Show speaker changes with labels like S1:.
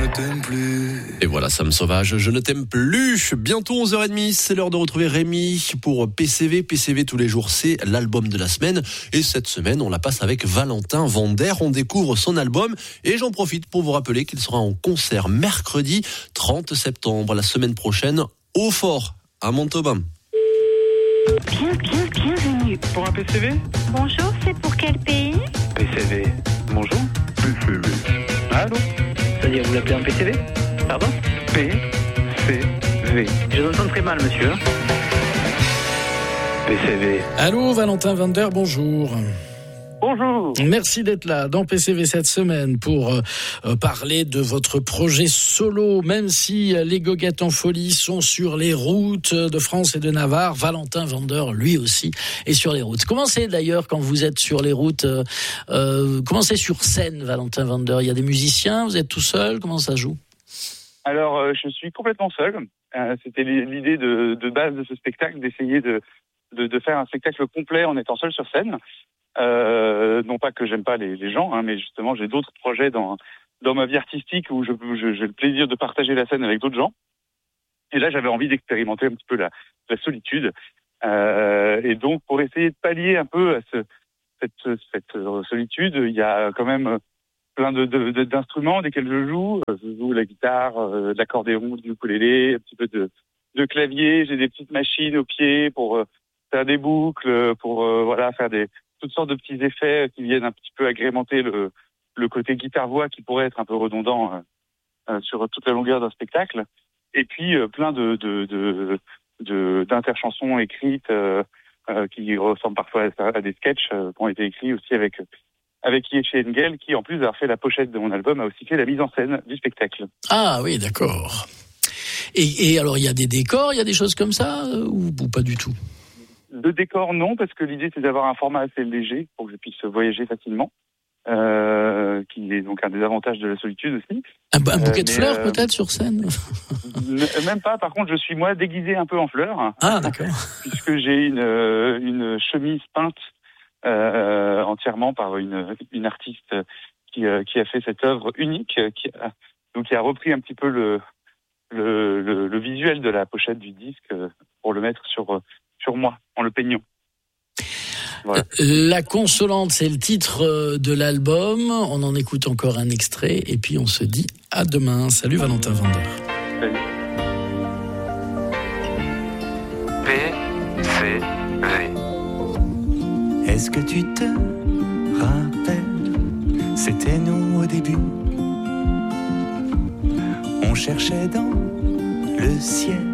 S1: t'aime plus.
S2: Et voilà, Sam Sauvage, je ne t'aime plus. Bientôt 11h30, c'est l'heure de retrouver Rémi pour PCV. PCV tous les jours, c'est l'album de la semaine. Et cette semaine, on la passe avec Valentin Vander. On découvre son album. Et j'en profite pour vous rappeler qu'il sera en concert mercredi 30 septembre, la semaine prochaine, au Fort, à Montauban.
S3: Bienvenue.
S4: Pour un PCV ?
S3: Bonjour, c'est pour quel pays ?
S4: PCV. Bonjour.
S1: PCV.
S4: Allô ?
S5: C'est-à-dire, vous l'appelez un PCV ? Pardon ?
S4: PCV.
S5: Je vous entends très mal, monsieur.
S4: PCV.
S6: Allô, Valentin Vander, bonjour.
S4: Bonjour.
S6: Merci d'être là dans PCV cette semaine pour parler de votre projet solo. Même si les Goguettes en folie sont sur les routes de France et de Navarre, Valentin Vander, lui aussi, est sur les routes. Comment c'est d'ailleurs quand vous êtes sur les routes comment c'est sur scène, Valentin Vander ? Il y a des musiciens, vous êtes tout seul, comment ça joue ?
S4: Alors, je suis complètement seul. C'était l'idée de base de ce spectacle, d'essayer de faire un spectacle complet en étant seul sur scène. Non pas que j'aime pas les gens, mais justement j'ai d'autres projets dans ma vie artistique où j'ai le plaisir de partager la scène avec d'autres gens. Et là j'avais envie d'expérimenter un petit peu la solitude. Et donc pour essayer de pallier un peu à cette solitude, il y a quand même plein d'instruments desquels je joue. Je joue la guitare, de l'accordéon, du ukulélé, un petit peu de clavier. J'ai des petites machines au pied pour faire des boucles, pour faire toutes sortes de petits effets qui viennent un petit peu agrémenter le côté guitare-voix qui pourrait être un peu redondant sur toute la longueur d'un spectacle. Et puis plein d'interchansons écrites qui ressemblent parfois à des sketchs qui ont été écrits aussi avec Yetche Engel, qui en plus d'avoir fait la pochette de mon album a aussi fait la mise en scène du spectacle.
S6: Ah oui, d'accord. Et alors il y a des décors, il y a des choses comme ça ou pas du tout ?
S4: De décor, non, parce que l'idée, c'est d'avoir un format assez léger pour que je puisse voyager facilement, qui est donc un des avantages de la solitude aussi.
S6: Un bouquet de fleurs, peut-être, sur scène ?
S4: Même pas, par contre, je suis, moi, déguisé un peu en fleurs.
S6: Ah, d'accord.
S4: Puisque j'ai une chemise peinte entièrement par une artiste qui a fait cette œuvre unique, qui a repris un petit peu le visuel de la pochette du disque pour le mettre sur moi, en le peignant. Voilà.
S6: La Consolante, c'est le titre de l'album. On en écoute encore un extrait et puis on se dit à demain. Salut Valentin Vander.
S4: Salut.
S1: PCV. Est-ce que tu te rappelles, c'était nous au début. On cherchait dans le ciel